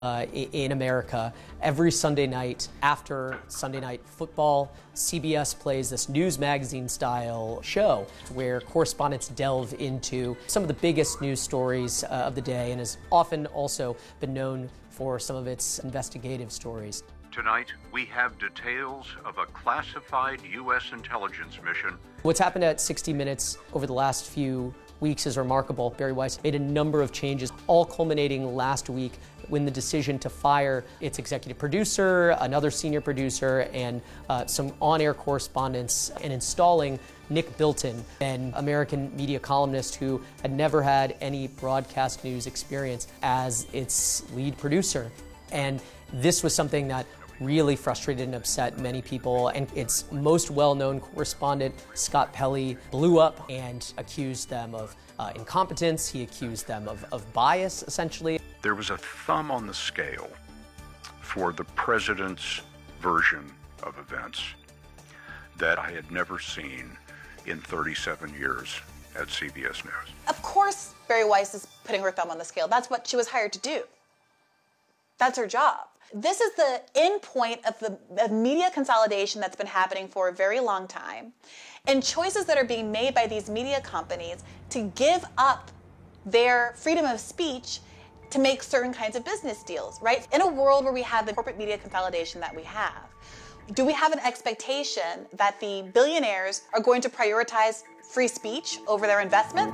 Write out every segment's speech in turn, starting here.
in America. Every Sunday night after Sunday Night Football, CBS plays this news magazine style show where correspondents delve into some of the biggest news stories of the day, and has often also been known for some of its investigative stories. Tonight, we have details of a classified U.S. intelligence mission. What's happened at 60 Minutes over the last few weeks is remarkable. Bari Weiss made a number of changes, all culminating last week when the decision to fire its executive producer, another senior producer, and some on-air correspondents, and installing Nick Bilton, an American media columnist who had never had any broadcast news experience, as its lead producer. And this was something that really frustrated and upset many people, and its most well-known correspondent, Scott Pelley, blew up and accused them of incompetence. He accused them of bias, essentially. There was a thumb on the scale for the president's version of events that I had never seen in 37 years at CBS News. Of course, Bari Weiss is putting her thumb on the scale. That's what she was hired to do. That's her job. This is the end point of the media consolidation that's been happening for a very long time, and choices that are being made by these media companies to give up their freedom of speech to make certain kinds of business deals, right? In a world where we have the corporate media consolidation that we have, do we have an expectation that the billionaires are going to prioritize free speech over their investment?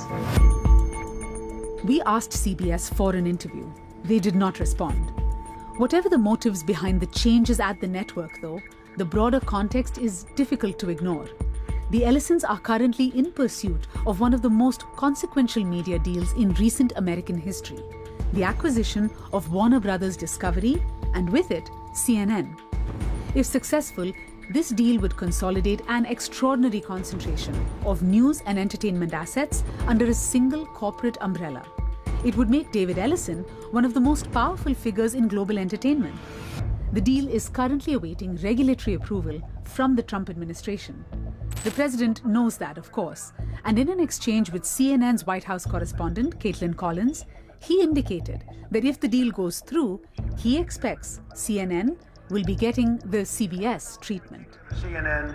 We asked CBS for an interview. They did not respond. Whatever the motives behind the changes at the network, though, the broader context is difficult to ignore. The Ellisons are currently in pursuit of one of the most consequential media deals in recent American history, the acquisition of Warner Brothers Discovery, and with it, CNN. If successful, this deal would consolidate an extraordinary concentration of news and entertainment assets under a single corporate umbrella. It would make David Ellison one of the most powerful figures in global entertainment. The deal is currently awaiting regulatory approval from the Trump administration. The president knows that, of course, and in an exchange with CNN's White House correspondent, Caitlin Collins, he indicated that if the deal goes through, he expects CNN will be getting the CBS treatment. CNN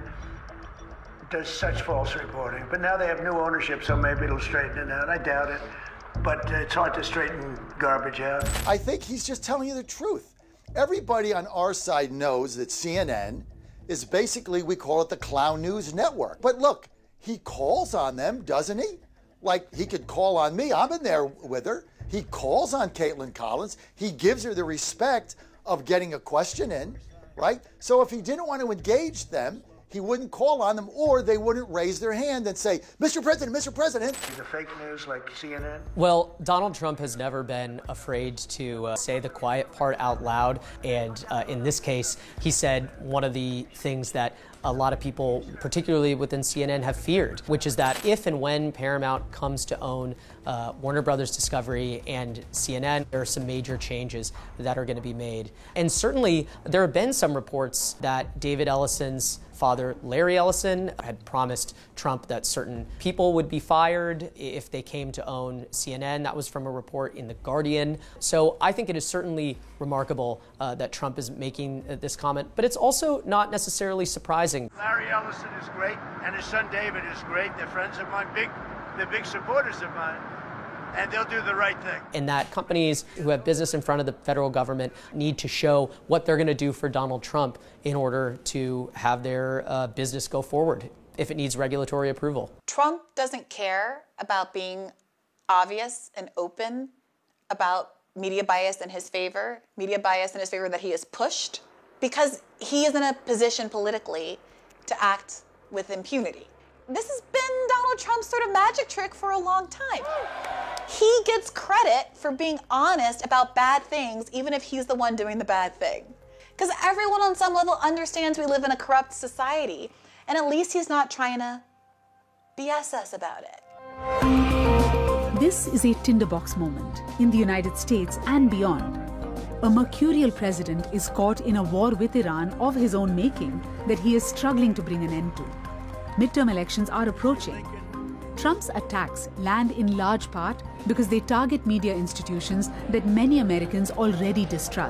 does such false reporting, but now they have new ownership, so maybe it'll straighten it out. I doubt it. But it's hard to straighten garbage out. I think he's just telling you the truth. Everybody on our side knows that CNN is basically, we call it the clown news network. But look, he calls on them, doesn't he? Like, he could call on me. I'm in there with her. He calls on Caitlin Collins. He gives her the respect of getting a question in, right? So if he didn't want to engage them, he wouldn't call on them, or they wouldn't raise their hand and say, Mr. President, Mr. President. Is it fake news like CNN? Well, Donald Trump has never been afraid to say the quiet part out loud. And in this case, he said one of the things that a lot of people, particularly within CNN, have feared, which is that if and when Paramount comes to own Warner Brothers Discovery and CNN, there are some major changes that are going to be made. And certainly, there have been some reports that David Ellison's father, Larry Ellison, had promised Trump that certain people would be fired if they came to own CNN. That was from a report in The Guardian. So I think it is certainly remarkable that Trump is making this comment, but it's also not necessarily surprising. Larry Ellison is great, and his son David is great. They're friends of mine, they're big supporters of mine. And they'll do the right thing. And that companies who have business in front of the federal government need to show what they're going to do for Donald Trump in order to have their business go forward if it needs regulatory approval. Trump doesn't care about being obvious and open about media bias in his favor that he has pushed, because he is in a position politically to act with impunity. This has been Donald Trump's sort of magic trick for a long time. He gets credit for being honest about bad things, even if he's the one doing the bad thing. Because everyone on some level understands we live in a corrupt society, and at least he's not trying to BS us about it. This is a tinderbox moment in the United States and beyond. A mercurial president is caught in a war with Iran of his own making that he is struggling to bring an end to. Midterm elections are approaching. Trump's attacks land in large part because they target media institutions that many Americans already distrust.